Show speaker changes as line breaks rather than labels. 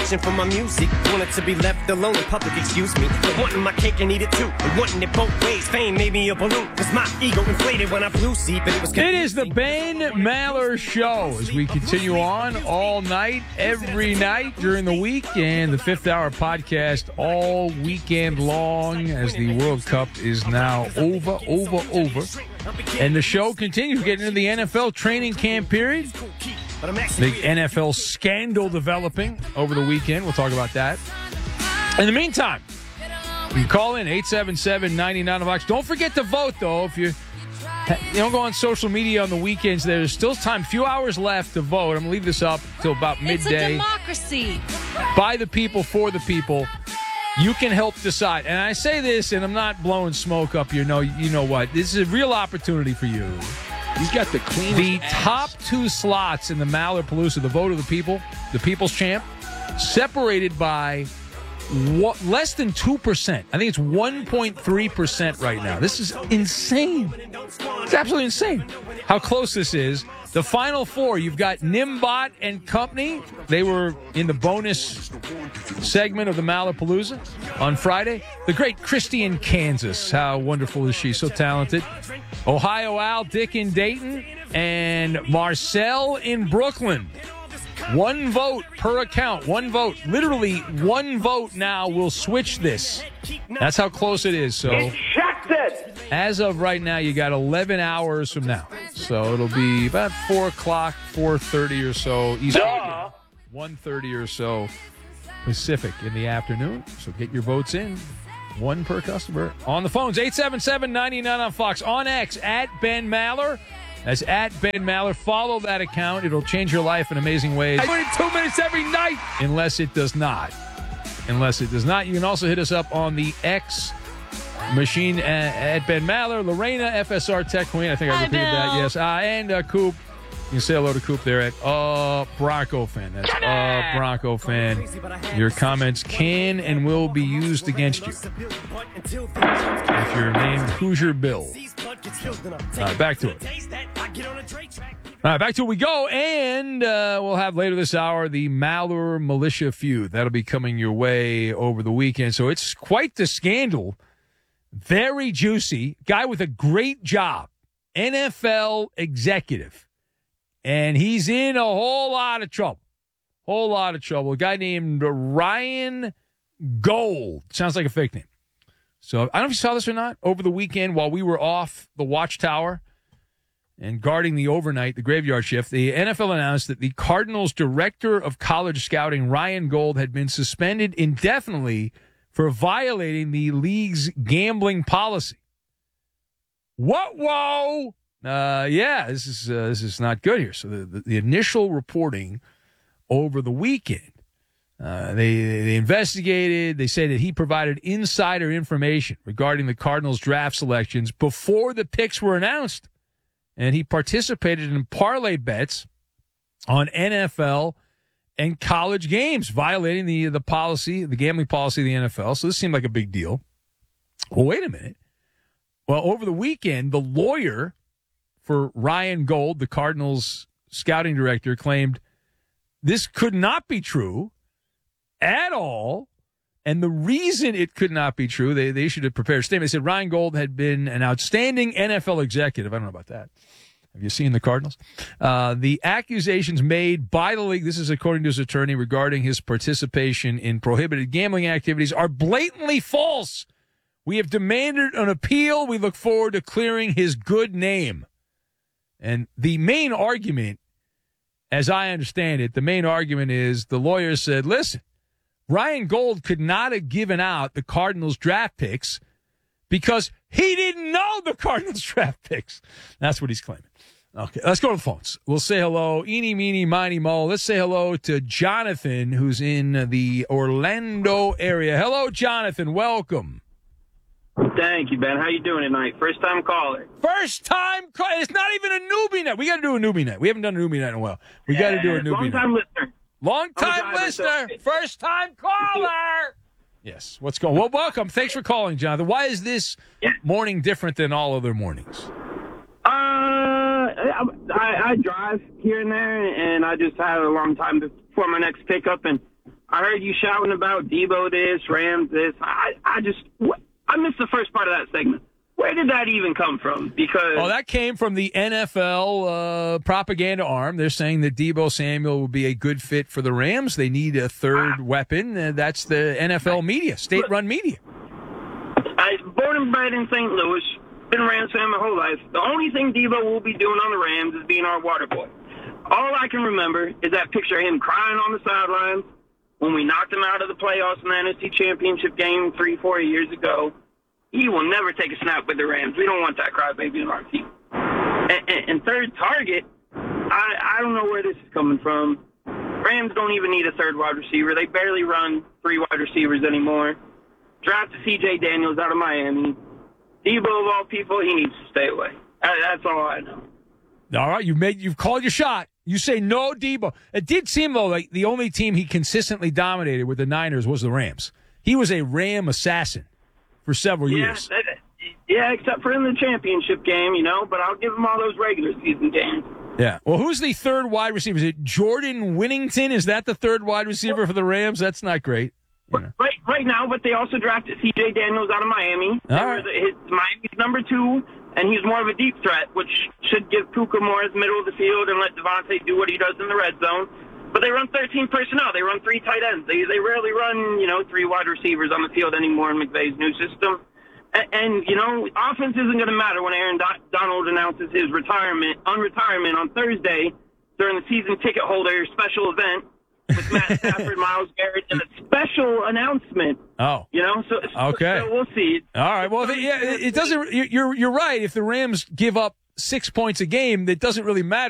passion for my music. Wanted to be left alone in public, excuse me. But wanting my cake and eat it too. And wanting it both ways. Fame made me a balloon. Cause my ego inflated when I blew see, but it was confusing.
It is the Ben Maller Show as we continue on all night, every night during the week, and the Fifth Hour podcast all weekend long as the World Cup is now over. And the show continues getting into the NFL training camp period. Big NFL scandal developing over the weekend. We'll talk about that. In the meantime, you can call in 877-99-VOX. Don't forget to vote, though. If you don't go on social media on the weekends, there's still time, few hours left to vote. I'm going to leave this up until about midday.
It's a democracy.
By the people, for the people. You can help decide. And I say this, and I'm not blowing smoke up here. No, you know what? This is a real opportunity for you.
He's got the cleanest
The
ass.
top two slots in the Mallerpalooza, the vote of the people, the People's Champ, separated by less than 2%. I think it's 1.3% right now. This is insane. It's absolutely insane how close this is. The final four, you've got Nimbot and company. They were in the bonus segment of the Mallerpalooza on Friday. The great Christy in Kansas. How wonderful is she? So talented. Ohio Al, Dick in Dayton, and Marcel in Brooklyn. One vote per account. One vote. Literally one vote now will switch this. That's how close it is. So as of right now, you got 11 hours from now. So it'll be about 4 o'clock, 4:30 or so Eastern. 1:30 or so Pacific in the afternoon. So get your votes in. One per customer. On the phones, 877-99 on Fox. On X, at Ben Maller. That's at Ben Maller. Follow that account. It'll change your life in amazing ways.
22 minutes every night.
Unless it does not. Unless it does not. You can also hit us up on the X machine at Ben Maller. Lorena, FSR Tech Queen. I think I repeated that. Yes. And Coop. You can say hello to Coop there at Bronco Fan. That's Bronco Fan. Your comments can and will be used against you if you're named Hoosier Bill. All right, back to it. All right, back to it we go. And we'll have later this hour the Maller Militia feud. That'll be coming your way over the weekend. So it's quite the scandal. Very juicy. Guy with a great job. NFL executive. And he's in a whole lot of trouble. Whole lot of trouble. A guy named Ryan Gold. Sounds like a fake name. So I don't know if you saw this or not. Over the weekend, while we were off the watchtower and guarding the overnight, the graveyard shift, the NFL announced that the Cardinals' director of college scouting, Ryan Gold, had been suspended indefinitely for violating the league's gambling policy. Whoa! This is not good here. So the initial reporting over the weekend, they investigated. They say that he provided insider information regarding the Cardinals' draft selections before the picks were announced, and he participated in parlay bets on NFL and college games, violating the policy, the gambling policy of the NFL. So this seemed like a big deal. Well, wait a minute. Well, over the weekend, the lawyer for Ryan Gold, the Cardinals scouting director, claimed this could not be true at all. And the reason it could not be true, they issued a prepared statement. They said Ryan Gold had been an outstanding NFL executive. I don't know about that. Have you seen the Cardinals? The accusations made by the league, this is according to his attorney, regarding his participation in prohibited gambling activities are blatantly false. We have demanded an appeal. We look forward to clearing his good name. And the main argument, as I understand it, the main argument is the lawyer said, listen, Ryan Gold could not have given out the Cardinals draft picks because he didn't know the Cardinals draft picks. That's what he's claiming. Okay, let's go to the phones. We'll say hello, eeny, meeny, miny, mo. Let's say hello to Jonathan, who's in the Orlando area. Hello, Jonathan. Welcome.
Thank you, Ben. How you doing tonight? First time caller.
First time caller. It's not even a newbie night. We got to do a newbie night. We haven't done a newbie night in a while. We got to do a newbie night.
Long-time listener.
Long-time listener. First time caller. Yes. What's going on? Well, welcome. Thanks for calling, Jonathan. Why is this morning different than all other mornings?
I drive here and there, and I just had a long time before my next pickup, and I heard you shouting about Debo this, Rams this. I missed the first part of that segment. Where did that even come from? Because
that came from the NFL propaganda arm. They're saying that Deebo Samuel will be a good fit for the Rams. They need a third weapon. That's the NFL media, state-run media.
I born and bred in St. Louis, been a Rams fan my whole life. The only thing Debo will be doing on the Rams is being our water boy. All I can remember is that picture of him crying on the sidelines when we knocked him out of the playoffs in the NFC Championship game 3-4 years ago. He will never take a snap with the Rams. We don't want that crybaby on our team. And third target, I don't know where this is coming from. Rams don't even need a third wide receiver. They barely run 3 wide receivers anymore. Drafted C.J. Daniels out of Miami. Debo, of all people, he needs to stay away. That's all I know.
All right, you've called your shot. You say no Debo. It did seem, though, like the only team he consistently dominated with the Niners was the Rams. He was a Ram assassin for several years.
Yeah, except for in the championship game, but I'll give him all those regular season games.
Yeah. Well, who's the third wide receiver? Is it Jordan Winnington? Is that the third wide receiver for the Rams? That's not great.
Right now, but they also drafted C.J. Daniels out of Miami.
All right.
Miami's number 2, and he's more of a deep threat, which should give Puka more as middle of the field and let Devontae do what he does in the red zone. But they run 13 personnel. They run 3 tight ends. They rarely run, 3 wide receivers on the field anymore in McVay's new system. And offense isn't going to matter when Aaron Donald announces his unretirement on Thursday during the season ticket holder special event with Matt Stafford, Myles Garrett, and a special announcement.
Oh. Okay.
So we'll see.
All right. Well, it doesn't. You're right. If the Rams give up 6 points a game, that doesn't really matter.